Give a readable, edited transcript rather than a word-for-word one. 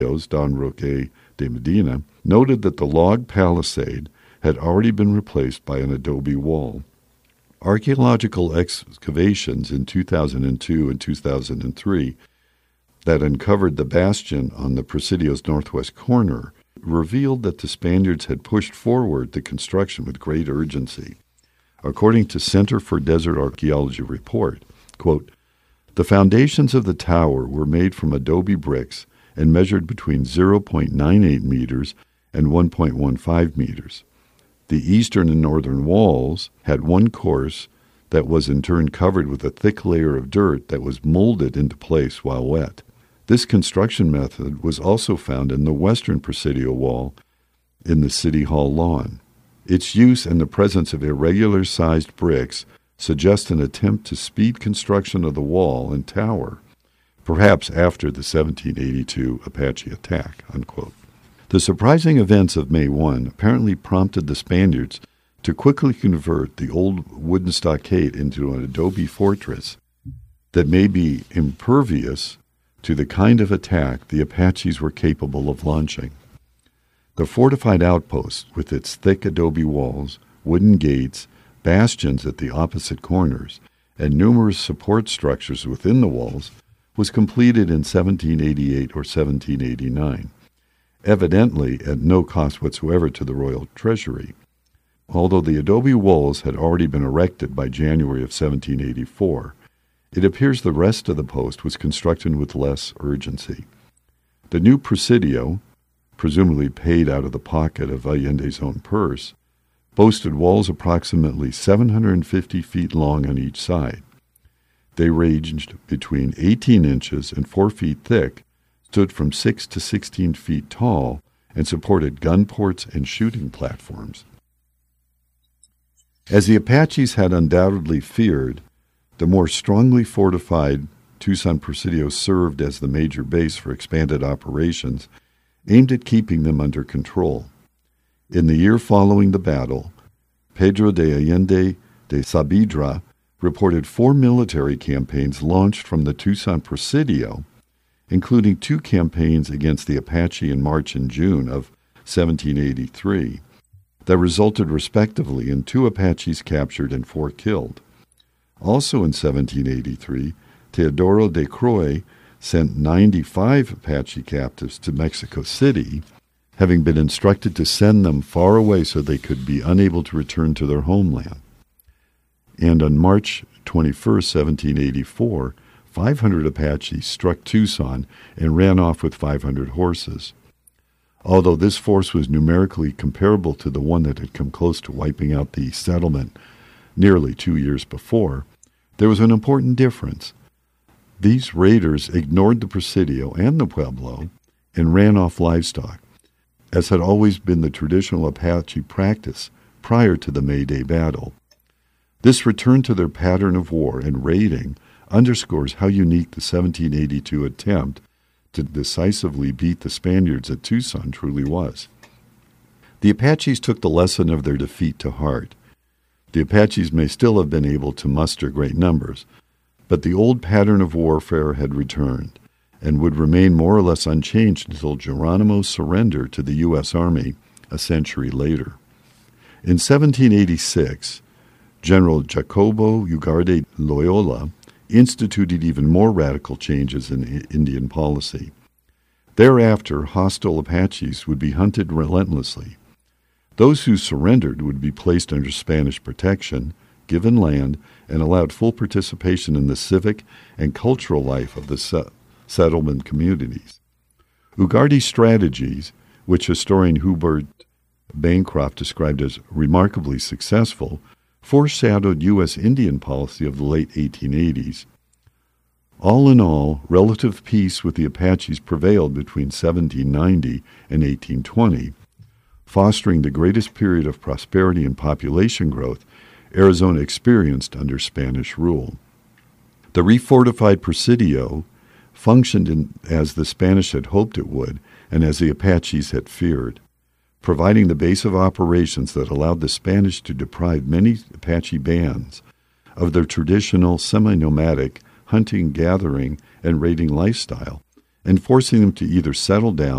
Don Roque de Medina, noted that the log palisade had already been replaced by an adobe wall. Archaeological excavations in 2002 and 2003 that uncovered the bastion on the Presidio's northwest corner revealed that the Spaniards had pushed forward the construction with great urgency. According to Center for Desert Archaeology report, quote, "The foundations of the tower were made from adobe bricks and measured between 0.98 meters and 1.15 meters. The eastern and northern walls had one course that was in turn covered with a thick layer of dirt that was molded into place while wet. This construction method was also found in the western Presidio wall in the City Hall lawn. Its use and the presence of irregular-sized bricks suggest an attempt to speed construction of the wall and tower, perhaps after the 1782 Apache attack," unquote. The surprising events of May 1 apparently prompted the Spaniards to quickly convert the old wooden stockade into an adobe fortress that may be impervious to the kind of attack the Apaches were capable of launching. The fortified outpost, with its thick adobe walls, wooden gates, bastions at the opposite corners, and numerous support structures within the walls, was completed in 1788 or 1789, evidently at no cost whatsoever to the royal treasury. Although the adobe walls had already been erected by January of 1784, it appears the rest of the post was constructed with less urgency. The new Presidio, presumably paid out of the pocket of Allende's own purse, boasted walls approximately 750 feet long on each side. They ranged between 18 inches and 4 feet thick, stood from 6 to 16 feet tall, and supported gun ports and shooting platforms. As the Apaches had undoubtedly feared, the more strongly fortified Tucson Presidio served as the major base for expanded operations aimed at keeping them under control. In the year following the battle, Pedro de Allende de Saavedra reported 4 military campaigns launched from the Tucson Presidio, including 2 campaigns against the Apache in March and June of 1783, that resulted respectively in 2 Apaches captured and 4 killed. Also in 1783, Teodoro de Croix sent 95 Apache captives to Mexico City, having been instructed to send them far away so they could be unable to return to their homeland. And on March 21, 1784, 500 Apaches struck Tucson and ran off with 500 horses. Although this force was numerically comparable to the one that had come close to wiping out the settlement nearly 2 years before, there was an important difference. These raiders ignored the Presidio and the Pueblo and ran off livestock, as had always been the traditional Apache practice prior to the May Day battle. This return to their pattern of war and raiding underscores how unique the 1782 attempt to decisively beat the Spaniards at Tucson truly was. The Apaches took the lesson of their defeat to heart. The Apaches may still have been able to muster great numbers, but the old pattern of warfare had returned and would remain more or less unchanged until Geronimo's surrender to the U.S. Army a century later. In 1786, General Jacobo Ugarte Loyola instituted even more radical changes in Indian policy. Thereafter, hostile Apaches would be hunted relentlessly. Those who surrendered would be placed under Spanish protection, given land, and allowed full participation in the civic and cultural life of the settlement communities. Ugarte's strategies, which historian Hubert Bancroft described as remarkably successful, foreshadowed U.S. Indian policy of the late 1880s. All in all, relative peace with the Apaches prevailed between 1790 and 1820, fostering the greatest period of prosperity and population growth Arizona experienced under Spanish rule. The refortified Presidio functioned as the Spanish had hoped it would and as the Apaches had feared, providing the base of operations that allowed the Spanish to deprive many Apache bands of their traditional semi-nomadic hunting, gathering, and raiding lifestyle, and forcing them to either settle down